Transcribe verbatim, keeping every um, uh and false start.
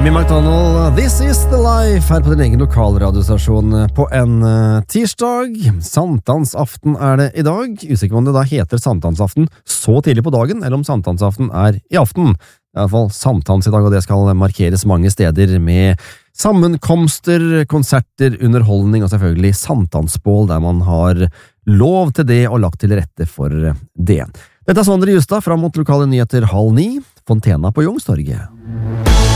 Amy McDonald, This is the life, her på din egen lokalradiostasjon på en uh, tirsdag. Sankthansaften er det i dag. Usikker om det da heter sankthansaften så tidlig på dagen, eller om sankthansaften er i aften. Det er i hvert fall sankthans i dag, og det skal markeres mange steder med sammenkomster, konserter, underholdning og selvfølgelig sankthansbål, der man har lov til det og lagt til rette for det. Dette er Sondre Justad, fram mot lokale nyheter halv ni, Fontena på Youngstorget.